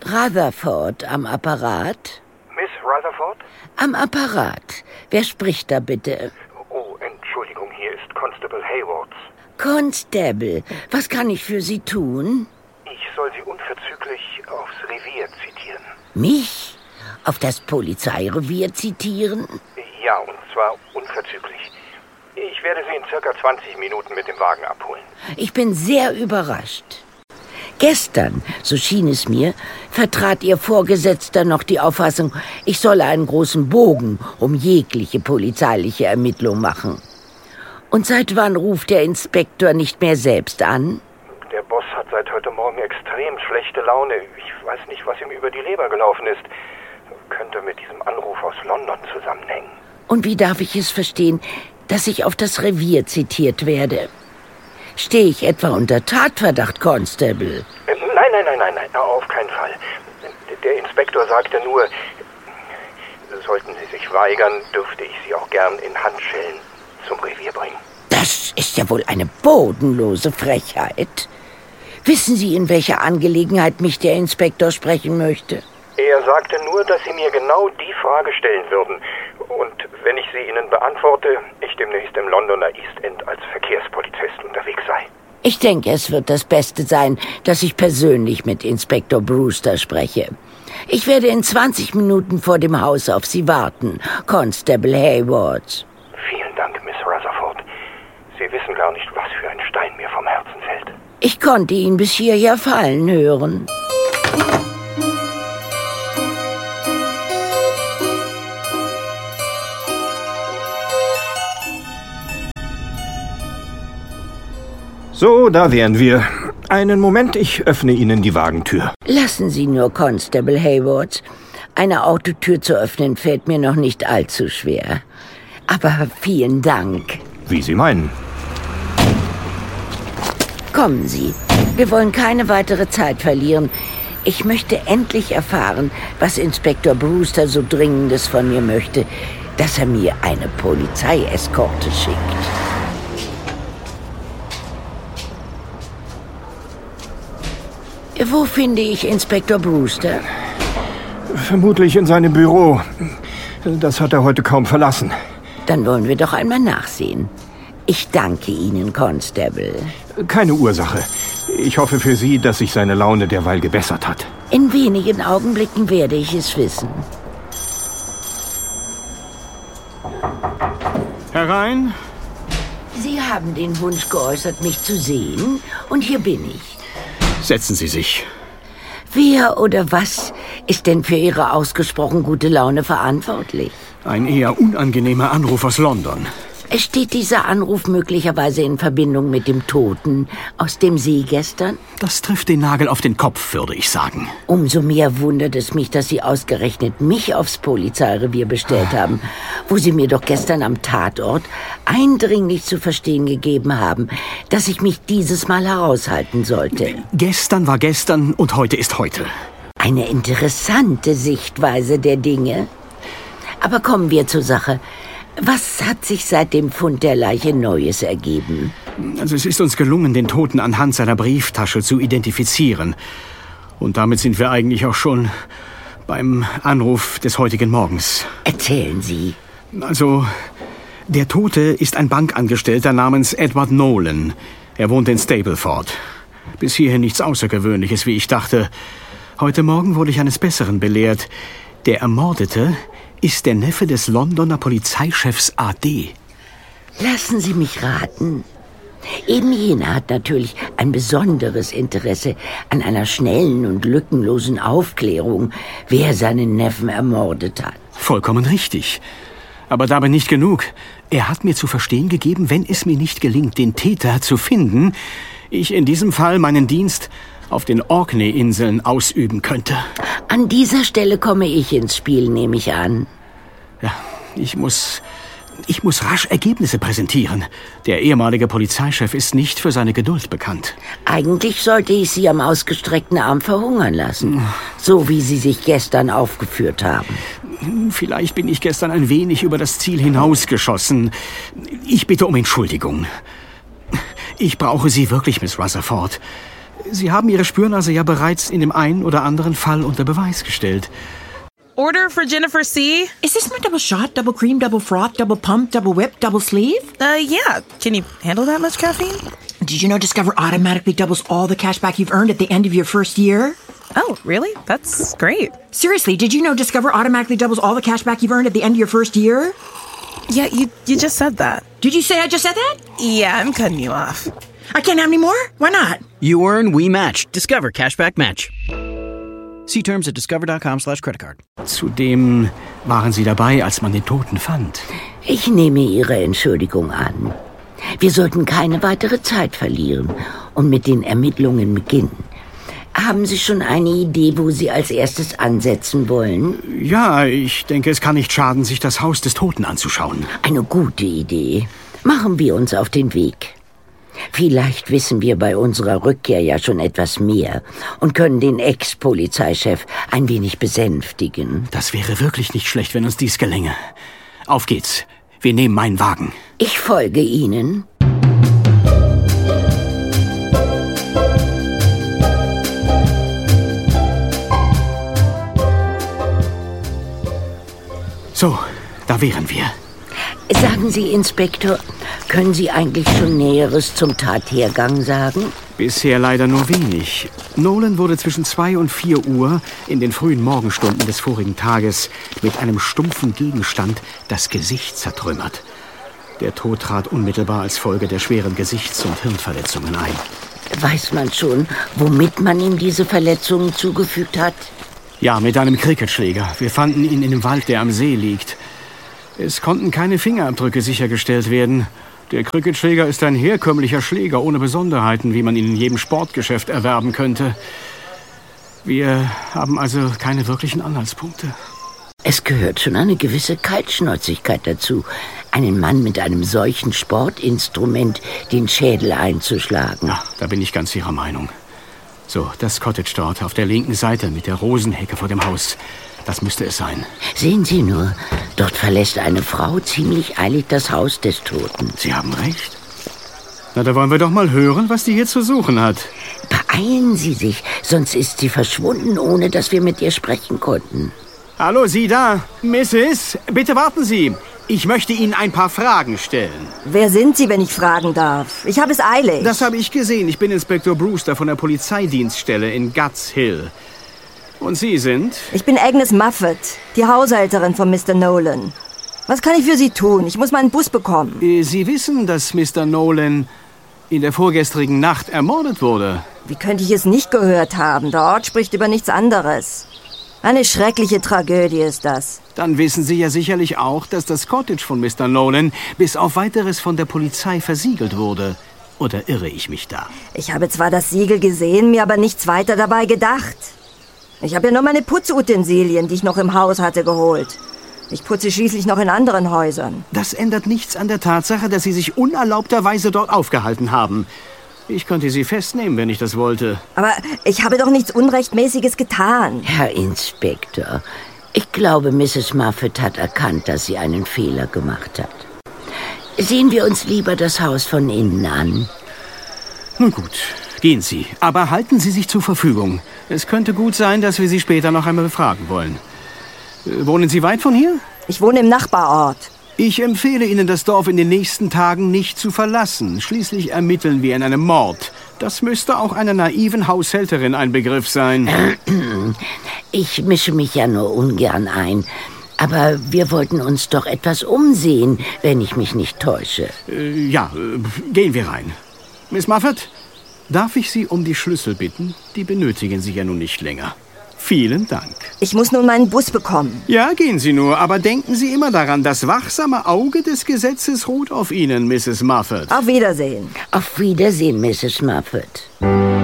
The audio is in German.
Rutherford am Apparat? Miss Rutherford? Am Apparat. Wer spricht da bitte? Oh, Entschuldigung, hier ist Constable Haywards. Constable, was kann ich für Sie tun? Ich soll Sie unverzüglich aufs Revier zitieren. Mich? Auf das Polizeirevier zitieren? Ja, und zwar unverzüglich. Ich werde Sie in circa 20 Minuten mit dem Wagen abholen. Ich bin sehr überrascht. Gestern, so schien es mir, vertrat Ihr Vorgesetzter noch die Auffassung, ich solle einen großen Bogen um jegliche polizeiliche Ermittlung machen. Und seit wann ruft der Inspektor nicht mehr selbst an? Der Boss hat seit heute Morgen extrem schlechte Laune. Ich weiß nicht, was ihm über die Leber gelaufen ist. Könnte mit diesem Anruf aus London zusammenhängen. Und wie darf ich es verstehen, dass ich auf das Revier zitiert werde? Stehe ich etwa unter Tatverdacht, Constable? Nein, auf keinen Fall. Der Inspektor sagte nur, sollten Sie sich weigern, dürfte ich Sie auch gern in Handschellen zum Revier bringen. Das ist ja wohl eine bodenlose Frechheit. Wissen Sie, in welcher Angelegenheit mich der Inspektor sprechen möchte? Er sagte nur, dass Sie mir genau die Frage stellen würden. Und wenn ich sie Ihnen beantworte, ich demnächst im Londoner East End als Verkehrspolizist unterwegs sei. Ich denke, es wird das Beste sein, dass ich persönlich mit Inspektor Brewster spreche. Ich werde in 20 Minuten vor dem Haus auf Sie warten, Constable Haywards. Vielen Dank, Miss Rutherford. Sie wissen gar nicht, was für ein Stein mir vom Herzen fällt. Ich konnte ihn bis hierher fallen hören. So, da wären wir. Einen Moment, ich öffne Ihnen die Wagentür. Lassen Sie nur, Constable Haywards. Eine Autotür zu öffnen fällt mir noch nicht allzu schwer. Aber vielen Dank. Wie Sie meinen. Kommen Sie. Wir wollen keine weitere Zeit verlieren. Ich möchte endlich erfahren, was Inspektor Brewster so Dringendes von mir möchte, dass er mir eine Polizeieskorte schickt. Wo finde ich Inspektor Brewster? Vermutlich in seinem Büro. Das hat er heute kaum verlassen. Dann wollen wir doch einmal nachsehen. Ich danke Ihnen, Constable. Keine Ursache. Ich hoffe für Sie, dass sich seine Laune derweil gebessert hat. In wenigen Augenblicken werde ich es wissen. Herein. Sie haben den Wunsch geäußert, mich zu sehen, und hier bin ich. Setzen Sie sich. Wer oder was ist denn für Ihre ausgesprochen gute Laune verantwortlich? Ein eher unangenehmer Anruf aus London. Steht dieser Anruf möglicherweise in Verbindung mit dem Toten aus dem See gestern? Das trifft den Nagel auf den Kopf, würde ich sagen. Umso mehr wundert es mich, dass Sie ausgerechnet mich aufs Polizeirevier bestellt haben, wo Sie mir doch gestern am Tatort eindringlich zu verstehen gegeben haben, dass ich mich dieses Mal heraushalten sollte. Gestern war gestern und heute ist heute. Eine interessante Sichtweise der Dinge. Aber kommen wir zur Sache. Was hat sich seit dem Fund der Leiche Neues ergeben? Also es ist uns gelungen, den Toten anhand seiner Brieftasche zu identifizieren. Und damit sind wir eigentlich auch schon beim Anruf des heutigen Morgens. Erzählen Sie. Also, der Tote ist ein Bankangestellter namens Edward Nolan. Er wohnt in Stapleford. Bis hierhin nichts Außergewöhnliches, wie ich dachte. Heute Morgen wurde ich eines Besseren belehrt. Der Ermordete ist der Neffe des Londoner Polizeichefs A.D. Lassen Sie mich raten. Eben jener hat natürlich ein besonderes Interesse an einer schnellen und lückenlosen Aufklärung, wer seinen Neffen ermordet hat. Vollkommen richtig. Aber dabei nicht genug. Er hat mir zu verstehen gegeben, wenn es mir nicht gelingt, den Täter zu finden, ich in diesem Fall meinen Dienst auf den Orkney-Inseln ausüben könnte. An dieser Stelle komme ich ins Spiel, nehme ich an. Ja, ich muss rasch Ergebnisse präsentieren. Der ehemalige Polizeichef ist nicht für seine Geduld bekannt. Eigentlich sollte ich Sie am ausgestreckten Arm verhungern lassen, so wie Sie sich gestern aufgeführt haben. Vielleicht bin ich gestern ein wenig über das Ziel hinausgeschossen. Ich bitte um Entschuldigung. Ich brauche Sie wirklich, Miss Rutherford. Sie haben Ihre Spürnase ja bereits in dem einen oder anderen Fall unter Beweis gestellt. Order for Jennifer C. Is this my double shot, double cream, double froth, double pump, double whip, double sleeve? Yeah. Can you handle that much caffeine? Did you know Discover automatically doubles all the cash back you've earned at the end of your first year? Oh, really? That's great. Seriously, did you know Discover automatically doubles all the cash back you've earned at the end of your first year? Yeah, you just said that. Did you say I just said that? Yeah, I'm cutting you off. I can't have any more? Why not? You earn, we match. Discover Cashback Match. See terms at discover.com/creditcard. Zudem waren Sie dabei, als man den Toten fand. Ich nehme Ihre Entschuldigung an. Wir sollten keine weitere Zeit verlieren und mit den Ermittlungen beginnen. Haben Sie schon eine Idee, wo Sie als erstes ansetzen wollen? Ja, ich denke, es kann nicht schaden, sich das Haus des Toten anzuschauen. Eine gute Idee. Machen wir uns auf den Weg. Vielleicht wissen wir bei unserer Rückkehr ja schon etwas mehr und können den Ex-Polizeichef ein wenig besänftigen. Das wäre wirklich nicht schlecht, wenn uns dies gelänge. Auf geht's. Wir nehmen meinen Wagen. Ich folge Ihnen. So, da wären wir. Sagen Sie, Inspektor, können Sie eigentlich schon Näheres zum Tathergang sagen? Bisher leider nur wenig. Nolan wurde zwischen 2 und 4 Uhr in den frühen Morgenstunden des vorigen Tages mit einem stumpfen Gegenstand das Gesicht zertrümmert. Der Tod trat unmittelbar als Folge der schweren Gesichts- und Hirnverletzungen ein. Weiß man schon, womit man ihm diese Verletzungen zugefügt hat? Ja, mit einem Cricketschläger. Wir fanden ihn in dem Wald, der am See liegt. Es konnten keine Fingerabdrücke sichergestellt werden. Der Cricketschläger ist ein herkömmlicher Schläger ohne Besonderheiten, wie man ihn in jedem Sportgeschäft erwerben könnte. Wir haben also keine wirklichen Anhaltspunkte. Es gehört schon eine gewisse Kaltschnäuzigkeit dazu, einen Mann mit einem solchen Sportinstrument den Schädel einzuschlagen. Ja, da bin ich ganz Ihrer Meinung. So, das Cottage dort auf der linken Seite mit der Rosenhecke vor dem Haus. Das müsste es sein. Sehen Sie nur, dort verlässt eine Frau ziemlich eilig das Haus des Toten. Sie haben recht. Na, da wollen wir doch mal hören, was die hier zu suchen hat. Beeilen Sie sich, sonst ist sie verschwunden, ohne dass wir mit ihr sprechen konnten. Hallo, Sie da. Mrs., bitte warten Sie. Ich möchte Ihnen ein paar Fragen stellen. Wer sind Sie, wenn ich fragen darf? Ich habe es eilig. Das habe ich gesehen. Ich bin Inspektor Brewster von der Polizeidienststelle in Guts Hill. Und Sie sind? Ich bin Agnes Muffet, die Haushälterin von Mr. Nolan. Was kann ich für Sie tun? Ich muss meinen Bus bekommen. Sie wissen, dass Mr. Nolan in der vorgestrigen Nacht ermordet wurde. Wie könnte ich es nicht gehört haben? Der Ort spricht über nichts anderes. Eine schreckliche Tragödie ist das. Dann wissen Sie ja sicherlich auch, dass das Cottage von Mr. Nolan bis auf Weiteres von der Polizei versiegelt wurde. Oder irre ich mich da? Ich habe zwar das Siegel gesehen, mir aber nichts weiter dabei gedacht. Ich habe ja nur meine Putzutensilien, die ich noch im Haus hatte, geholt. Ich putze schließlich noch in anderen Häusern. Das ändert nichts an der Tatsache, dass Sie sich unerlaubterweise dort aufgehalten haben. Ich könnte Sie festnehmen, wenn ich das wollte. Aber ich habe doch nichts Unrechtmäßiges getan. Herr Inspektor, ich glaube, Mrs. Muffet hat erkannt, dass sie einen Fehler gemacht hat. Sehen wir uns lieber das Haus von innen an. Nun gut, gehen Sie. Aber halten Sie sich zur Verfügung. Es könnte gut sein, dass wir Sie später noch einmal befragen wollen. Wohnen Sie weit von hier? Ich wohne im Nachbarort. Ich empfehle Ihnen, das Dorf in den nächsten Tagen nicht zu verlassen. Schließlich ermitteln wir in einem Mord. Das müsste auch einer naiven Haushälterin ein Begriff sein. Ich mische mich ja nur ungern ein. Aber wir wollten uns doch etwas umsehen, wenn ich mich nicht täusche. Gehen wir rein. Miss Muffet, darf ich Sie um die Schlüssel bitten? Die benötigen Sie ja nun nicht länger. Vielen Dank. Ich muss nun meinen Bus bekommen. Ja, gehen Sie nur, aber denken Sie immer daran, das wachsame Auge des Gesetzes ruht auf Ihnen, Mrs. Muffet. Auf Wiedersehen. Auf Wiedersehen, Mrs. Muffet.